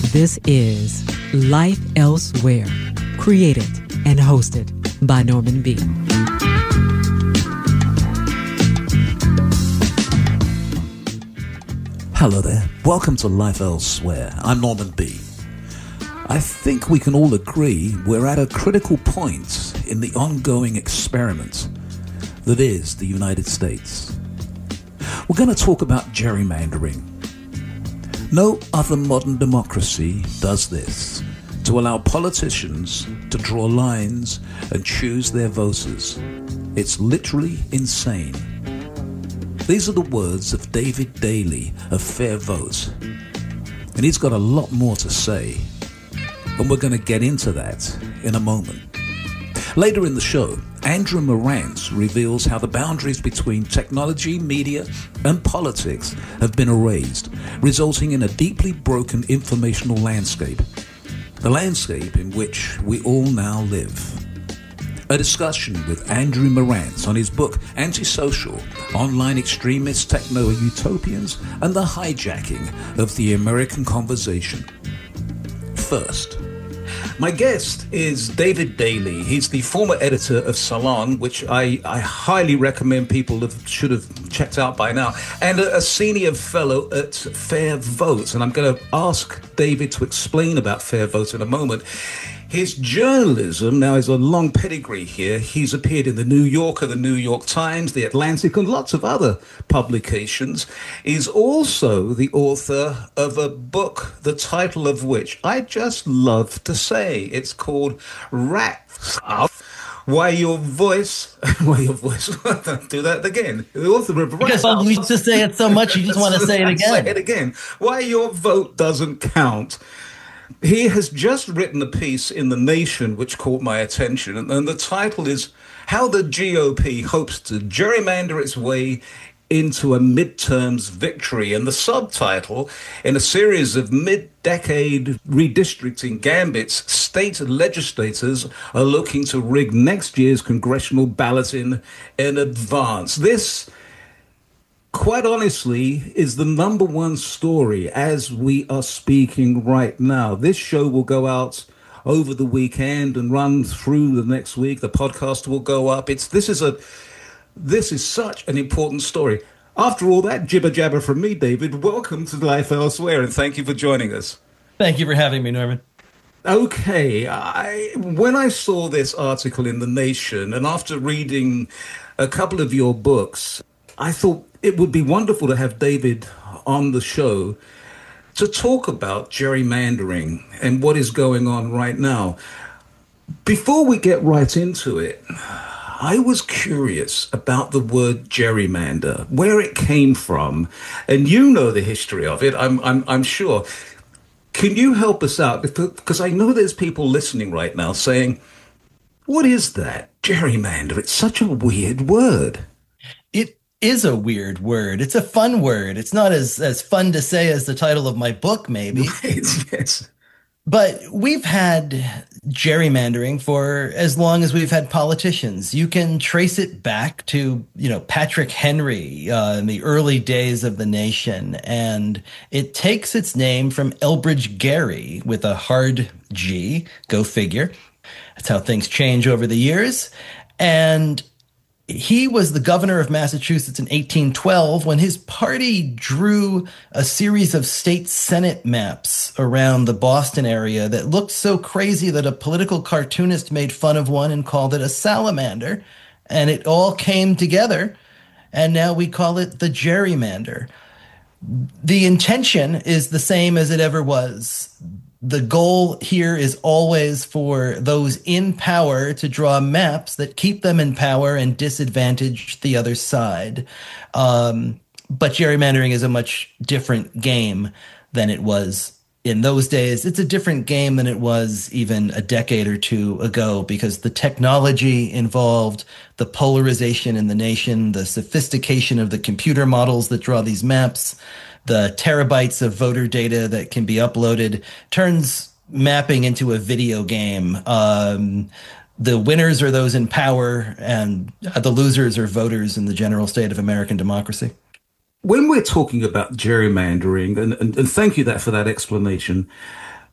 This is Life Elsewhere, created and hosted by Norman B. Hello there. Welcome to Life Elsewhere. I'm Norman B. I think we can all agree we're at a critical point in the ongoing experiment that is the United States. We're going to talk about gerrymandering. No other modern democracy does this, to allow politicians to draw lines and choose their voters. It's literally insane. These are the words of David Daley of Fair Vote, and he's got a lot more to say, and we're going to get into that in a moment. Later in the show, Andrew Marantz reveals how the boundaries between technology, media, and politics have been erased, resulting in a deeply broken informational landscape, the landscape in which we all now live. A discussion with Andrew Marantz on his book, Antisocial, Online Extremists, Techno-Utopians, and the Hijacking of the American Conversation. First, my guest is David Daley. He's the former editor of Salon, which I highly recommend people should have checked out by now, and a senior fellow at Fair Vote. And I'm going to ask David to explain about Fair Vote in a moment. His journalism now is a long pedigree here. He's appeared in The New Yorker, The New York Times, The Atlantic, and lots of other publications. He's also the author of a book, the title of which I just love to say. It's called Rat Stuff. Why your voice, do that again. The author of Rat Because we used to say it so much, you just want to say it again. Say it again. Why your vote doesn't count. He has just written a piece in The Nation which caught my attention, and the title is How the GOP Hopes to Gerrymander Its Way into a Midterms Victory. And the subtitle, in a series of mid-decade redistricting gambits, state legislators are looking to rig next year's congressional balloting in advance. This, quite honestly, is the number one story as we are speaking right now. This show will go out over the weekend and run through the next week. The podcast will go up. This is such an important story. After all that jibber jabber from me, David, welcome to Life Elsewhere, and thank you for joining us. Thank you for having me, Norman. Okay, when I saw this article in The Nation, and after reading a couple of your books, I thought it would be wonderful to have David on the show to talk about gerrymandering and what is going on right now. Before we get right into it, I was curious about the word gerrymander, where it came from, and you know the history of it, I'm sure. Can you help us out? Because I know there's people listening right now saying, what is that, gerrymander? It's such a weird word. Is a weird word. It's a fun word. It's not as fun to say as the title of my book, maybe. Right, yes. But we've had gerrymandering for as long as we've had politicians. You can trace it back to, Patrick Henry in the early days of the nation. And it takes its name from Elbridge Gerry with a hard G, go figure. That's how things change over the years. And he was the governor of Massachusetts in 1812 when his party drew a series of state Senate maps around the Boston area that looked so crazy that a political cartoonist made fun of one and called it a salamander. And it all came together, and now we call it the gerrymander. The intention is the same as it ever was. The goal here is always for those in power to draw maps that keep them in power and disadvantage the other side. But gerrymandering is a much different game than it was in those days. It's a different game than it was even a decade or two ago, because the technology involved, the polarization in the nation, the sophistication of the computer models that draw these maps, the terabytes of voter data that can be uploaded turns mapping into a video game. The winners are those in power, and the losers are voters in the general state of American democracy. When we're talking about gerrymandering, and thank you for that explanation,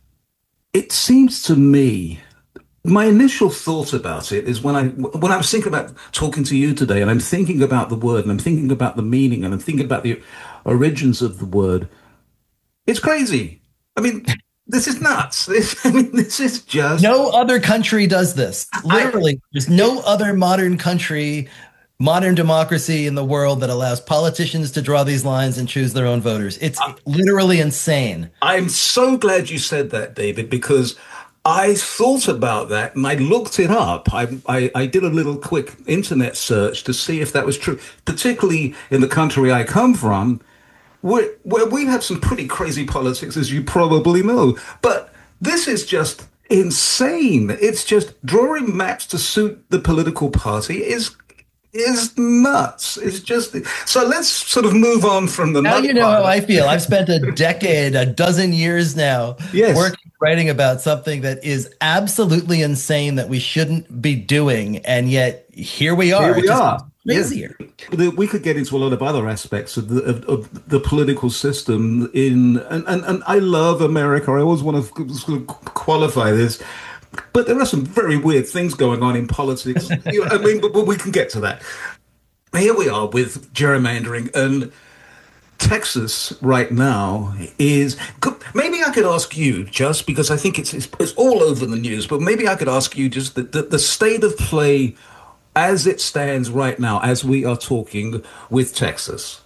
It seems to me, my initial thought about it is when I was thinking about talking to you today, and I'm thinking about the word, and I'm thinking about the meaning, and I'm thinking about the origins of the word. It's crazy. I mean, this is nuts. I mean, this is just. No other country does this. I, Literally, there's no other modern country, modern democracy in the world that allows politicians to draw these lines and choose their own voters. It's literally insane. I'm so glad you said that, David, because I thought about that and I looked it up. I did a little quick internet search to see if that was true, particularly in the country I come from, where we have some pretty crazy politics, as you probably know. But this is just insane. It's just drawing maps to suit the political party is nuts. It's just so. Let's sort of move on from the Now nut you know part. how I feel. I've spent a decade, a dozen years now, Yes. working, writing about something that is absolutely insane that we shouldn't be doing, and yet here we are. Here we It's just are. crazier. We could get into a lot of other aspects of the political system and I love America. I always want to sort of qualify this, but there are some very weird things going on in politics. I mean, but we can get to that. Here we are with gerrymandering, and Texas right now is. Maybe I could ask you, just because I think it's all over the news, but maybe I could ask you just the state of play as it stands right now, as we are talking with Texas.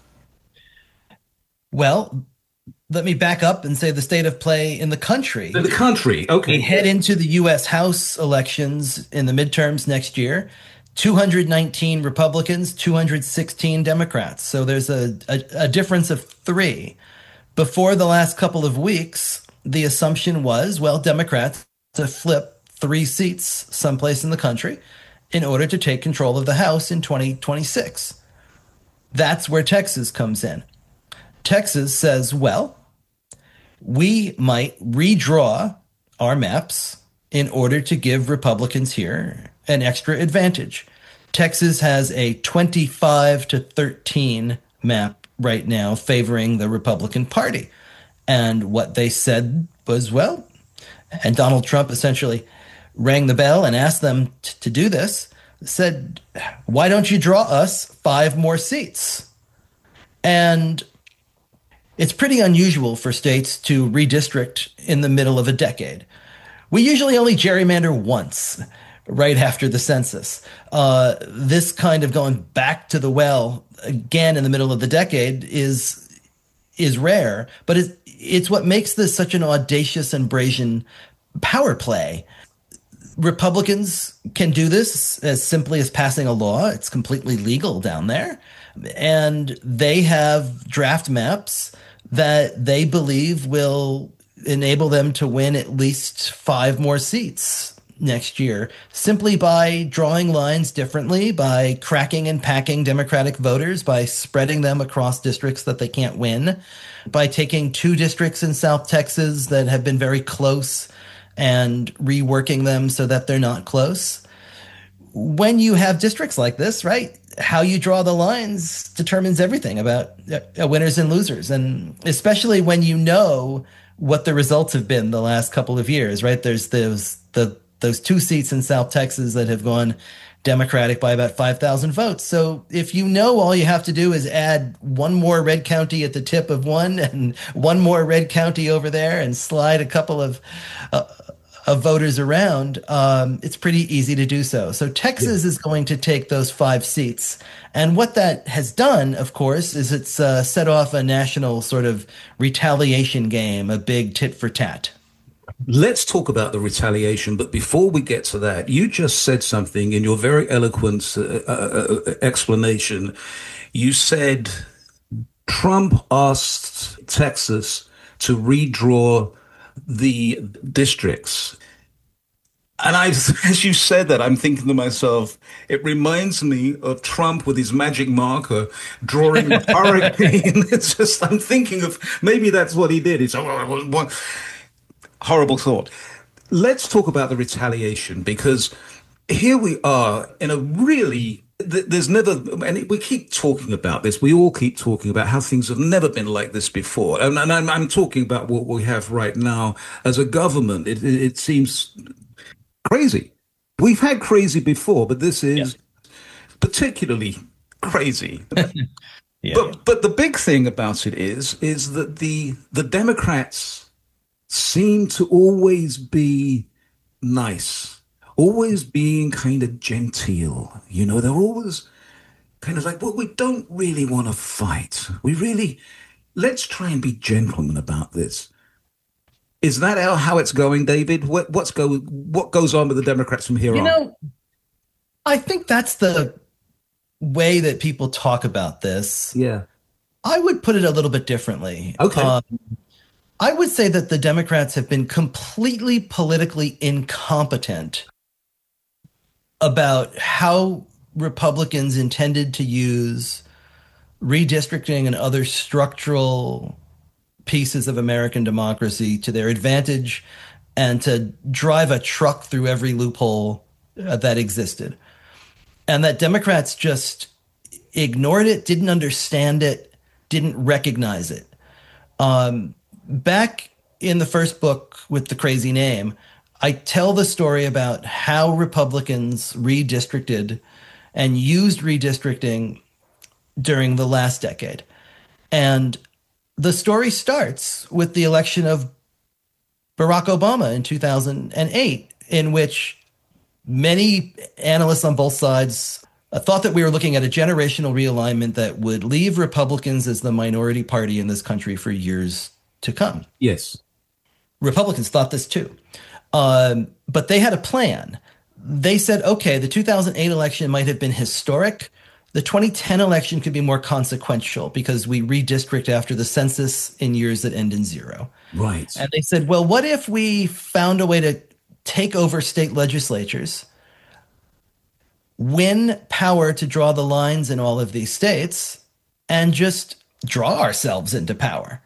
Well, let me back up and say the state of play in the country. In the country, okay. We head into the U.S. House elections in the midterms next year. 219 Republicans, 216 Democrats. So there's a difference of three. Before the last couple of weeks, the assumption was, well, Democrats to flip 3 seats someplace in the country in order to take control of the House in 2026. That's where Texas comes in. Texas says, well, we might redraw our maps in order to give Republicans here an extra advantage. Texas has a 25-13 map right now favoring the Republican Party. And what they said was, well, and Donald Trump essentially rang the bell and asked them to do this, said, why don't you draw us 5 more seats? And it's pretty unusual for states to redistrict in the middle of a decade. We usually only gerrymander once, right after the census. This kind of going back to the well again in the middle of the decade is rare, but it's what makes this such an audacious and brazen power play. Republicans can do this as simply as passing a law. It's completely legal down there. And they have draft maps that they believe will enable them to win at least 5 more seats next year, simply by drawing lines differently, by cracking and packing Democratic voters, by spreading them across districts that they can't win, by taking 2 districts in South Texas that have been very close and reworking them so that they're not close. When you have districts like this, right, how you draw the lines determines everything about winners and losers. And especially when you know what the results have been the last couple of years, right? There's those 2 seats in South Texas that have gone Democratic by about 5,000 votes. So if you know all you have to do is add one more red county at the tip of one and one more red county over there and slide a couple of voters around, it's pretty easy to do so. So Texas is going to take those 5 seats. And what that has done, of course, is it's set off a national sort of retaliation game, a big tit for tat. Let's talk about the retaliation, but before we get to that, you just said something in your very eloquent explanation. You said Trump asked Texas to redraw the districts. And as you said that, I'm thinking to myself, it reminds me of Trump with his magic marker drawing a hurricane. It's just, I'm thinking of maybe that's what he did. He's horrible thought. Let's talk about the retaliation, because here we are in a really There's never, and we keep talking about this. We all keep talking about how things have never been like this before. And I'm talking about what we have right now as a government. It seems crazy. We've had crazy before, but this Yeah. is particularly crazy. Yeah. But the big thing about it is that the Democrats seem to always be nice, always being kind of genteel. You know, they're always kind of like, well, we don't really want to fight. Let's try and be gentlemen about this. Is that how it's going, David? What goes on with the Democrats from here You on? know, I think that's the way that people talk about this. Yeah. I would put it a little bit differently. Okay. I would say that the Democrats have been completely politically incompetent about how Republicans intended to use redistricting and other structural pieces of American democracy to their advantage and to drive a truck through every loophole that existed. And that Democrats just ignored it, didn't understand it, didn't recognize it. Back in the first book with the crazy name, I tell the story about how Republicans redistricted and used redistricting during the last decade. And the story starts with the election of Barack Obama in 2008, in which many analysts on both sides thought that we were looking at a generational realignment that would leave Republicans as the minority party in this country for years to come. Yes. Republicans thought this too. But they had a plan. They said, okay, the 2008 election might have been historic. The 2010 election could be more consequential because we redistrict after the census in years that end in zero. Right. And they said, well, what if we found a way to take over state legislatures, win power to draw the lines in all of these states, and just draw ourselves into power?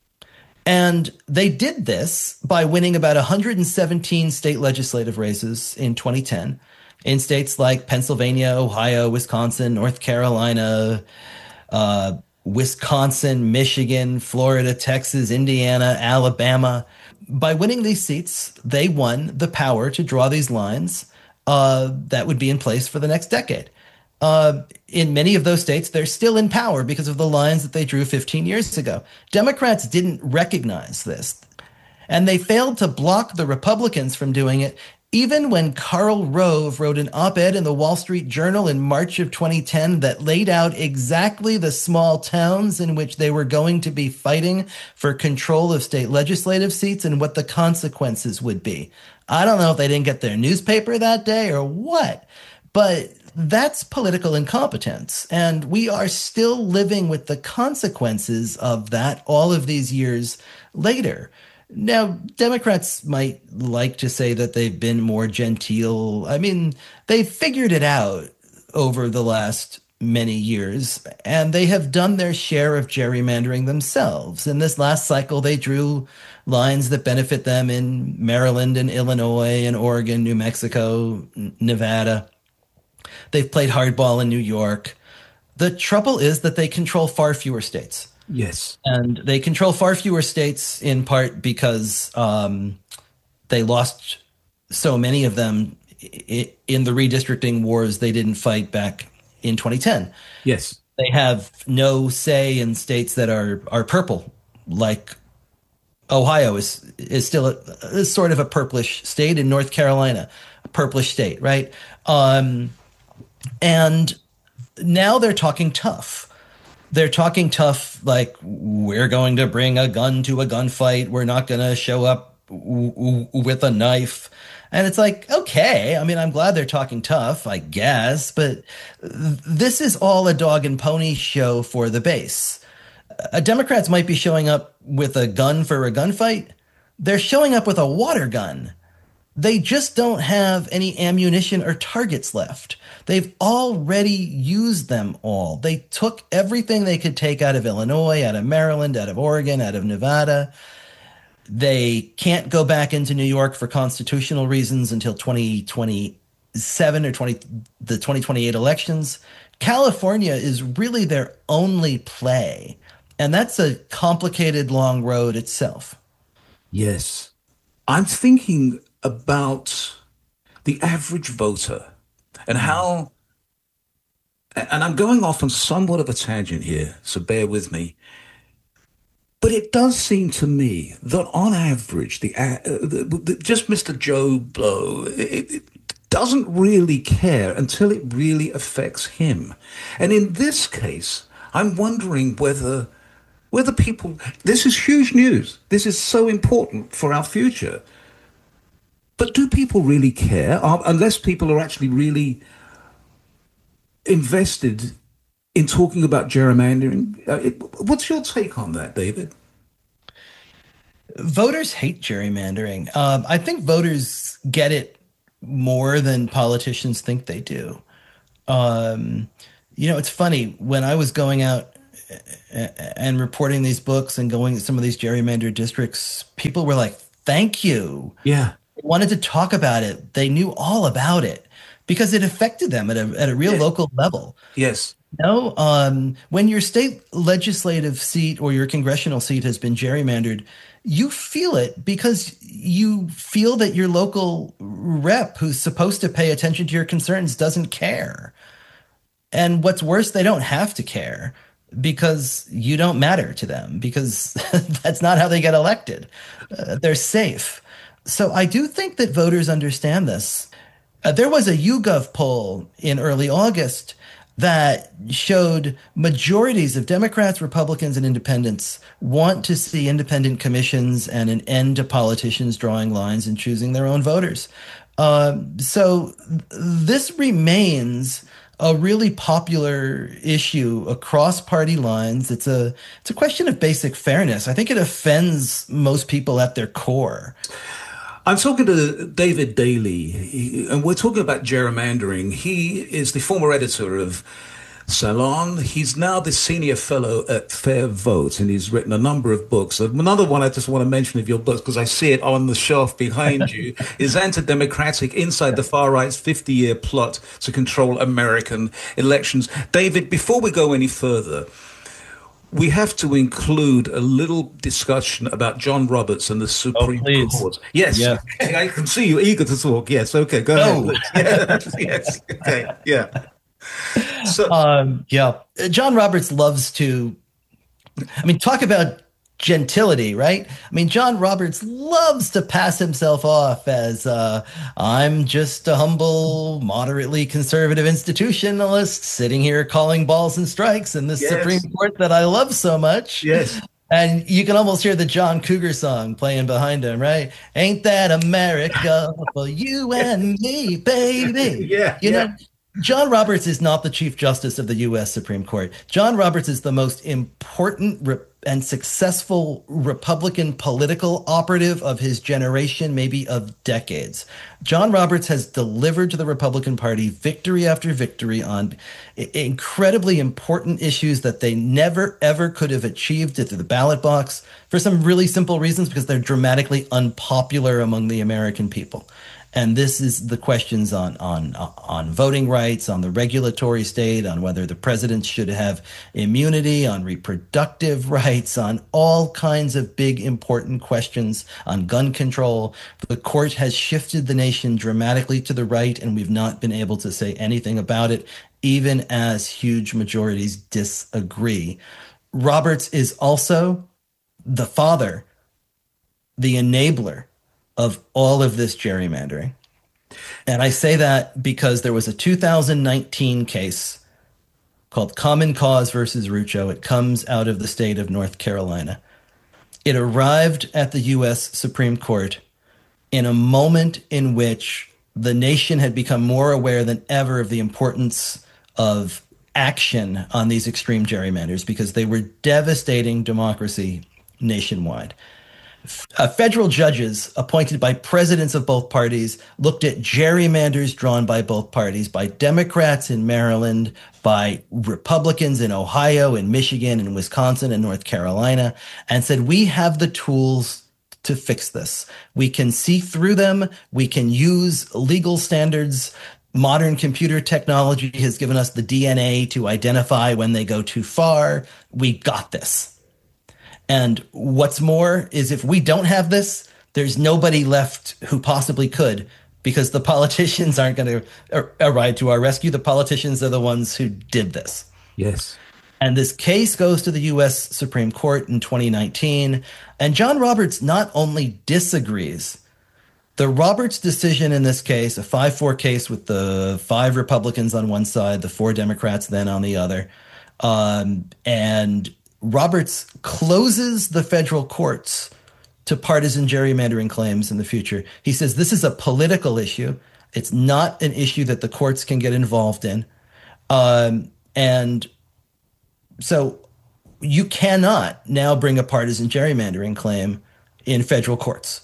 And they did this by winning about 117 state legislative races in 2010 in states like Pennsylvania, Ohio, Wisconsin, North Carolina, Wisconsin, Michigan, Florida, Texas, Indiana, Alabama. By winning these seats, they won the power to draw these lines that would be in place for the next decade. In many of those states, they're still in power because of the lines that they drew 15 years ago. Democrats didn't recognize this, and they failed to block the Republicans from doing it, even when Karl Rove wrote an op-ed in the Wall Street Journal in March of 2010 that laid out exactly the small towns in which they were going to be fighting for control of state legislative seats and what the consequences would be. I don't know if they didn't get their newspaper that day or what, but that's political incompetence. And we are still living with the consequences of that all of these years later. Now, Democrats might like to say that they've been more genteel. I mean, they've figured it out over the last many years, and they have done their share of gerrymandering themselves. In this last cycle, they drew lines that benefit them in Maryland and Illinois and Oregon, New Mexico, Nevada. They've played hardball in New York. The trouble is that they control far fewer states. Yes. And they control far fewer states in part because they lost so many of them in the redistricting wars they didn't fight back in 2010. Yes. They have no say in states that are purple, like Ohio is still is sort of a purplish state, in North Carolina, a purplish state, right? And now they're talking tough. They're talking tough, like, we're going to bring a gun to a gunfight. We're not going to show up with a knife. And it's like, okay, I mean, I'm glad they're talking tough, I guess, but this is all a dog and pony show for the base. Democrats might be showing up with a gun for a gunfight. They're showing up with a water gun. They just don't have any ammunition or targets left. They've already used them all. They took everything they could take out of Illinois, out of Maryland, out of Oregon, out of Nevada. They can't go back into New York for constitutional reasons until 2028. 2027 or the 2028 elections, California is really their only play. And that's a complicated, long road itself. Yes. I'm thinking about the average voter and how, and I'm going off on somewhat of a tangent here, so bear with me. But it does seem to me that on average, just Mr. Joe Blow, it doesn't really care until it really affects him. And in this case, I'm wondering whether people, this is huge news. This is so important for our future. But do people really care? Unless people are actually really invested in talking about gerrymandering. What's your take on that, David? Voters hate gerrymandering. I think voters get it more than politicians think they do. Um, it's funny when I was going out and reporting these books and going to some of these gerrymandered districts, people were like, "Thank you." Yeah. They wanted to talk about it. They knew all about it because it affected them at a real Yeah. local level. Yes. No, when your state legislative seat or your congressional seat has been gerrymandered, you feel it because you feel that your local rep who's supposed to pay attention to your concerns doesn't care. And what's worse, they don't have to care because you don't matter to them because that's not how they get elected. They're safe. So I do think that voters understand this. There was a YouGov poll in early August that showed majorities of Democrats, Republicans, and independents want to see independent commissions and an end to politicians drawing lines and choosing their own voters. So this remains a really popular issue across party lines. It's a question of basic fairness. I think it offends most people at their core. I'm talking to David Daly, and we're talking about gerrymandering. He is the former editor of Salon. He's now the senior fellow at Fair Vote, and he's written a number of books. Another one I just want to mention of your books, because I see it on the shelf behind you, is Anti-Democratic: Inside the Far Right's 50-Year Plot to Control American Elections. David, before we go any further, we have to include a little discussion about John Roberts and the Supreme Court. Yes, Yeah. I can see you eager to talk. Yes, okay, go No. ahead. Yes, okay, yeah. So, Yeah. John Roberts loves to, talk about gentility, right? John Roberts loves to pass himself off as I'm just a humble, moderately conservative institutionalist sitting here calling balls and strikes in this Yes. Supreme Court that I love so much. yes, And you can almost hear the John Cougar song playing behind him, right? Ain't that America for you and me, baby? Yeah, You yeah. know, John Roberts is not the Chief Justice of the U.S. Supreme Court. John Roberts is the most important and successful Republican political operative of his generation, maybe of decades. John Roberts has delivered to the Republican Party victory after victory on incredibly important issues that they never, ever could have achieved through the ballot box for some really simple reasons, because they're dramatically unpopular among the American people. And this is the questions on voting rights, on the regulatory state, on whether the president should have immunity, on reproductive rights, on all kinds of big, important questions, on gun control. The court has shifted the nation dramatically to the right, and we've not been able to say anything about it, even as huge majorities disagree. Roberts is also the father, the enabler of all of this gerrymandering. And I say that because there was a 2019 case called Common Cause versus Rucho. It comes out of the state of North Carolina. It arrived at the U.S. Supreme Court in a moment in which the nation had become more aware than ever of the importance of action on these extreme gerrymanders, because they were devastating democracy nationwide. Federal judges appointed by presidents of both parties looked at gerrymanders drawn by both parties, by Democrats in Maryland, by Republicans in Ohio and Michigan and Wisconsin and North Carolina, and said, we have the tools to fix this. We can see through them. We can use legal standards Modern computer technology has given us the DNA to identify when they go too far. We got this. And what's more is if we don't have this, there's nobody left who possibly could, because the politicians aren't going to arrive to our rescue. The politicians are the ones who did this. Yes. And this case goes to the U.S. Supreme Court in 2019. And John Roberts not only disagrees. The Roberts decision in this case, a 5-4 case with the 5 Republicans on one side, the 4 Democrats then on the other. And Roberts closes the federal courts to partisan gerrymandering claims in the future. He says this is a political issue. It's not an issue that the courts can get involved in. And so you cannot now bring a partisan gerrymandering claim in federal courts.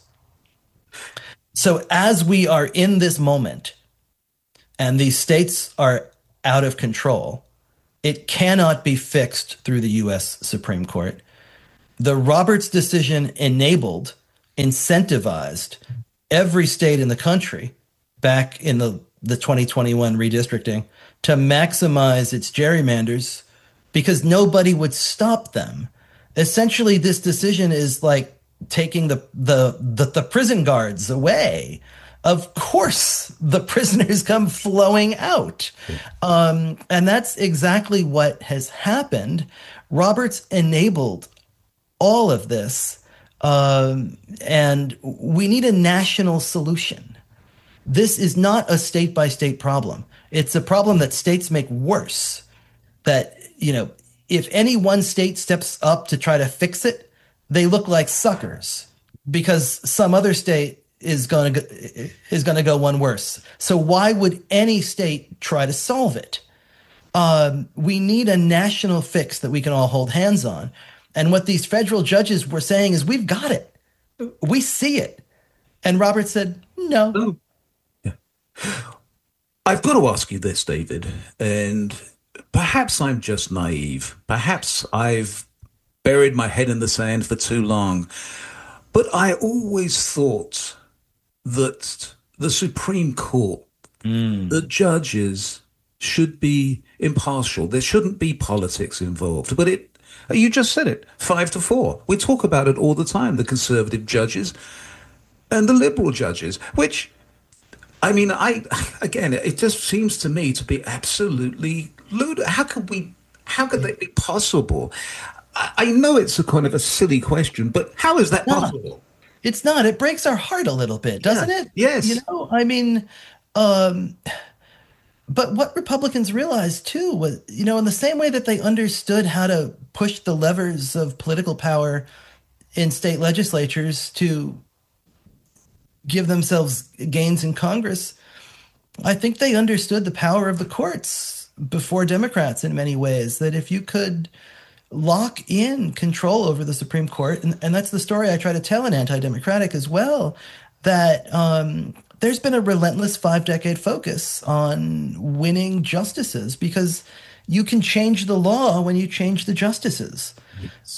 So as we are in this moment and these states are out of control, it cannot be fixed through the U.S. Supreme Court. The Roberts decision incentivized every state in the country back in the 2021 redistricting to maximize its gerrymanders because nobody would stop them. Essentially, this decision is like taking the prison guards away. Of course, the prisoners come flowing out. And that's exactly what has happened. Roberts enabled all of this. And we need a national solution. This is not a state-by-state problem. It's a problem that states make worse. That, if any one state steps up to try to fix it, they look like suckers because some other state is going to go one worse. So why would any state try to solve it? We need a national fix that we can all hold hands on. And what these federal judges were saying is, we've got it. We see it. And Roberts said, no. Oh. Yeah. I've got to ask you this, David, and perhaps I'm just naive. Perhaps I've buried my head in the sand for too long. But I always thought that the Supreme Court, the judges should be impartial. There shouldn't be politics involved. But you just said it, 5-4. We talk about it all the time, the conservative judges and the liberal judges, which, again, it just seems to me to be absolutely ludicrous. How could that be possible? I know it's a kind of a silly question, but how is that possible? It's not. It breaks our heart a little bit, doesn't it? Yes. But what Republicans realized too was, in the same way that they understood how to push the levers of political power in state legislatures to give themselves gains in Congress, I think they understood the power of the courts before Democrats in many ways, that if you could lock in control over the Supreme Court, and that's the story I try to tell in Anti-Democratic as well, that there's been a relentless 5-decade focus on winning justices because you can change the law when you change the justices. Yes.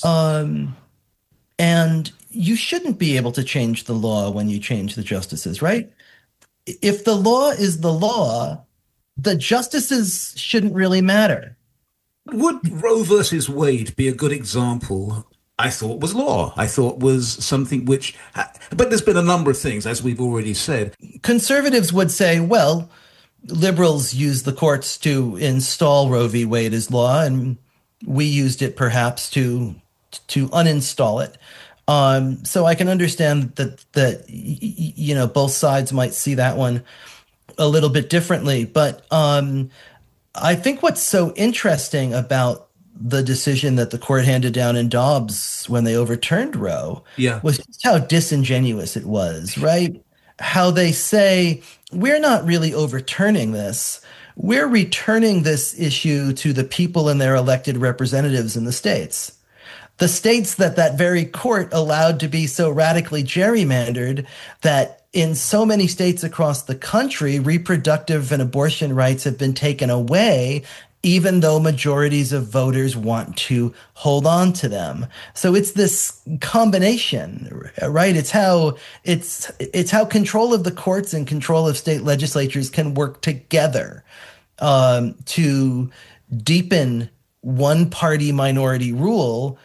And you shouldn't be able to change the law when you change the justices, right? If the law is the law, the justices shouldn't really matter. Would Roe versus Wade be a good example? I thought was law. I thought was something which, but there's been a number of things, as we've already said. Conservatives would say, well, liberals used the courts to install Roe v. Wade as law, and we used it perhaps to uninstall it. So I can understand that both sides might see that one a little bit differently. But I think what's so interesting about the decision that the court handed down in Dobbs when they overturned Roe was just how disingenuous it was, right? How they say, we're not really overturning this. We're returning this issue to the people and their elected representatives in the states. The states that very court allowed to be so radically gerrymandered that in so many states across the country, reproductive and abortion rights have been taken away even though majorities of voters want to hold on to them. So it's this combination, right? It's how control of the courts and control of state legislatures can work together to deepen one party minority rule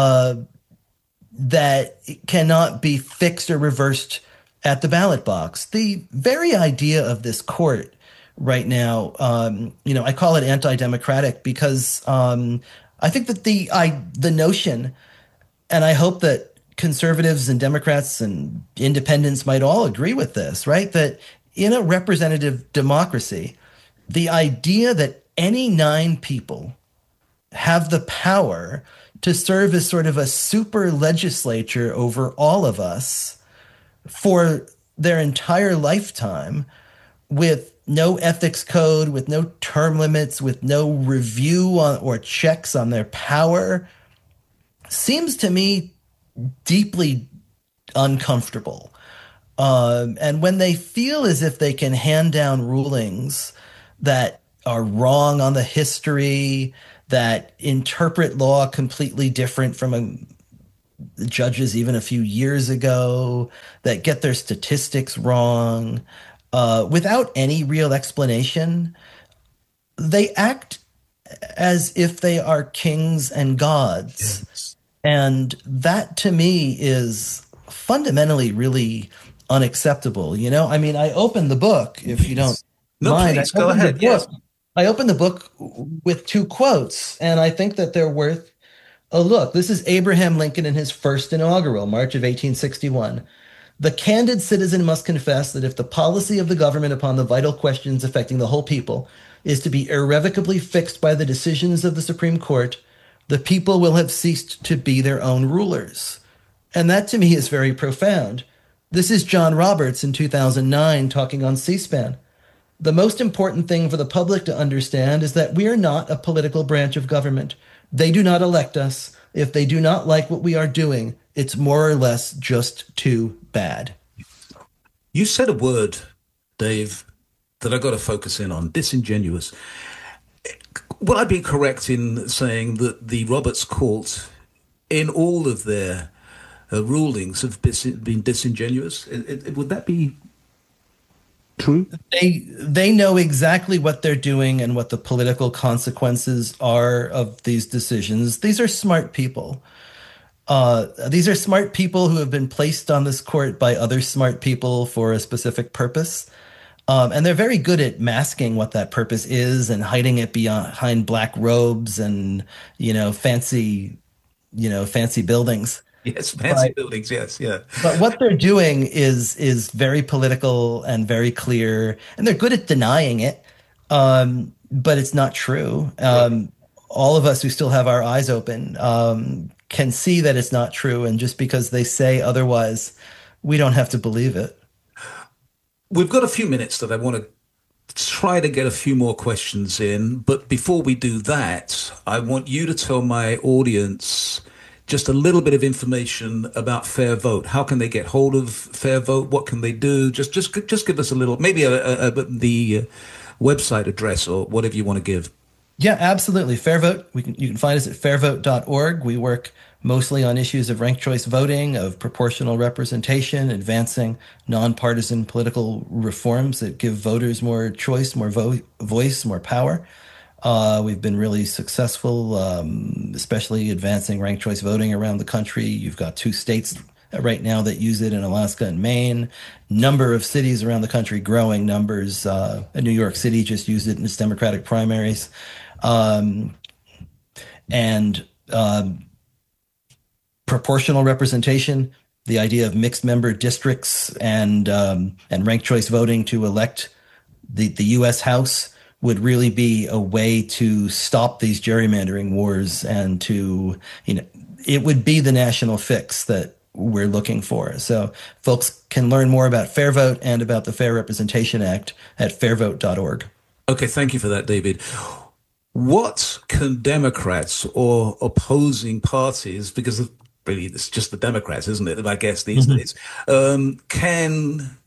that cannot be fixed or reversed at the ballot box. The very idea of this court right now, I call it anti-democratic because I think that the notion, and I hope that conservatives and Democrats and independents might all agree with this, right? That in a representative democracy, the idea that any 9 people have the power to serve as sort of a super legislature over all of us for their entire lifetime with no ethics code, with no term limits, with no review on, or checks on their power, seems to me deeply uncomfortable. And when they feel as if they can hand down rulings that are wrong on the history, that interpret law completely different from judges even a few years ago, that get their statistics wrong, without any real explanation, they act as if they are kings and gods. Yes. And that to me is fundamentally really unacceptable. I mean, I opened the book, if you don't mind. Please, go ahead. Yes. I opened the book with 2 quotes, and I think that they're worth a look. This is Abraham Lincoln in his first inaugural, March of 1861. The candid citizen must confess that if the policy of the government upon the vital questions affecting the whole people is to be irrevocably fixed by the decisions of the Supreme Court, the people will have ceased to be their own rulers. And that to me is very profound. This is John Roberts in 2009 talking on C-SPAN. The most important thing for the public to understand is that we are not a political branch of government. They do not elect us. If they do not like what we are doing, it's more or less just too bad. You said a word, Dave, that I got to focus in on: disingenuous. Would I be correct in saying that the Roberts Court, in all of their rulings, have been disingenuous? Would that be true? They know exactly what they're doing and what the political consequences are of these decisions. These are smart people. These are smart people who have been placed on this court by other smart people for a specific purpose. And they're very good at masking what that purpose is and hiding it behind black robes and, fancy buildings. Yes, fancy buildings. Yes, yeah. But what they're doing is very political and very clear, and they're good at denying it. But it's not true. All of us who still have our eyes open can see that it's not true, and just because they say otherwise, we don't have to believe it. We've got a few minutes that I want to try to get a few more questions in, but before we do that, I want you to tell my audience just a little bit of information about Fair Vote. How can they get hold of Fair Vote? What can they do? Just give us a little, maybe the website address or whatever you want to give. Yeah, absolutely. Fair Vote. You can find us at fairvote.org. We work mostly on issues of ranked choice voting, of proportional representation, advancing nonpartisan political reforms that give voters more choice, more voice, more power. We've been really successful, especially advancing ranked choice voting around the country. You've got 2 states right now that use it in Alaska and Maine. Number of cities around the country, growing numbers. New York City just used it in its Democratic primaries. Proportional representation, the idea of mixed member districts and ranked choice voting to elect the U.S. House would really be a way to stop these gerrymandering wars and to, it would be the national fix that we're looking for. So folks can learn more about Fair Vote and about the Fair Representation Act at fairvote.org. Okay, thank you for that, David. What can Democrats or opposing parties, because really it's just the Democrats, isn't it, I guess these days, can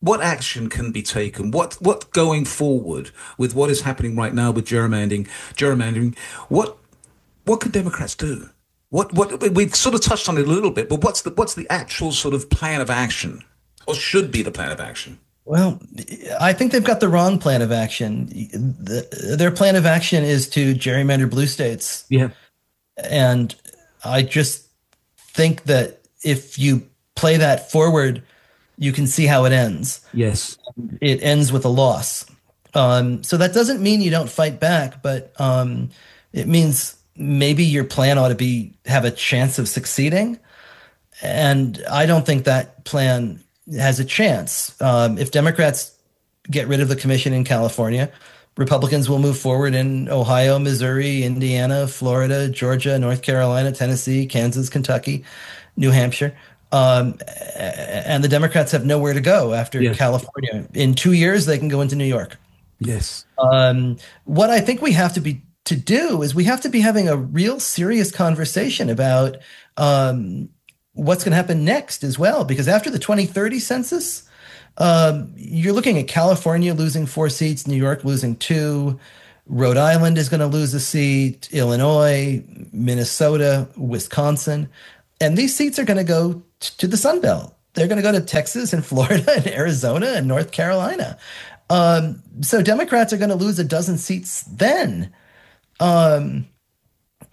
what action can be taken? What going forward with what is happening right now with gerrymandering? What what can Democrats do? What we've sort of touched on it a little bit, but what's the actual sort of plan of action, or should be the plan of action? Well, I think they've got the wrong plan of action. Their plan of action is to gerrymander blue states. Yeah. And I just think that if you play that forward, you can see how it ends. Yes. It ends with a loss. So that doesn't mean you don't fight back, but it means maybe your plan ought to have a chance of succeeding. And I don't think that plan has a chance. If Democrats get rid of the commission in California, Republicans will move forward in Ohio, Missouri, Indiana, Florida, Georgia, North Carolina, Tennessee, Kansas, Kentucky, New Hampshire. And the Democrats have nowhere to go after California. In 2 years, they can go into New York. Yes. What I think we have to do is we have to be having a real serious conversation about what's going to happen next as well. Because after the 2030 census, you're looking at California losing 4 seats, New York losing 2, Rhode Island is going to lose a seat, Illinois, Minnesota, Wisconsin. And these seats are going to go to the Sun Belt. They're going to go to Texas and Florida and Arizona and North Carolina. So Democrats are going to lose a dozen seats then. And